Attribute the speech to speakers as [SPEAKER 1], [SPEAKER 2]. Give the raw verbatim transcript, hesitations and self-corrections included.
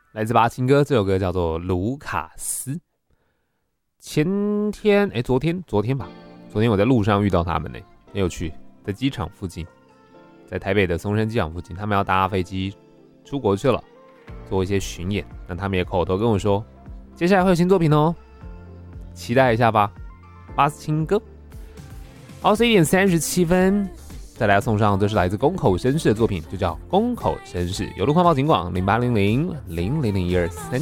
[SPEAKER 1] 来自巴青哥，这首歌叫做《卢卡斯》。前天，哎，昨天，昨天吧，昨天我在路上遇到他们呢，很有趣，在机场附近，在台北的松山机场附近，他们要搭飞机出国去了，做一些巡演。那他们也口头跟我说，接下来会有新作品哦，期待一下吧。巴青哥，好，十一点三十七分。再来送上，这是来自宫口绅士的作品，就叫《宫口绅士》，有路况报警广零八零零零零零一二三。